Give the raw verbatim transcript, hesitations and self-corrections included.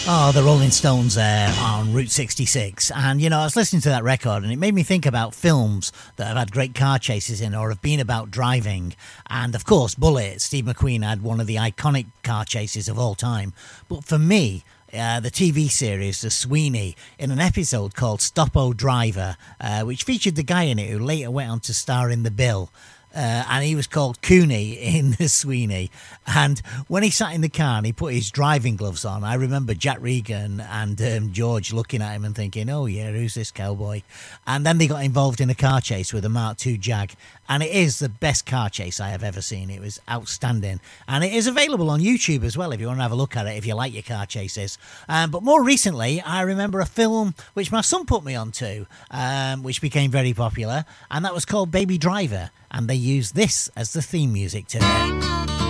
Oh, the Rolling Stones there on Route sixty-six. And, you know, I was listening to that record and it made me think about films that have had great car chases in or have been about driving. And, of course, Bullitt, Steve McQueen had one of the iconic car chases of all time. But for me, Uh, the T V series, The Sweeney, in an episode called Stop O Driver, uh, which featured the guy in it who later went on to star in The Bill. Uh, and he was called Cooney in The Sweeney. And when he sat in the car and he put his driving gloves on, I remember Jack Regan and um, George looking at him and thinking, oh yeah, who's this cowboy? And then they got involved in a car chase with a Mark two Jag. And it is the best car chase I have ever seen. It was outstanding. And it is available on YouTube as well if you want to have a look at it, if you like your car chases. Um, but more recently, I remember a film which my son put me onto, um, which became very popular, and that was called Baby Driver. And they used this as the theme music to it.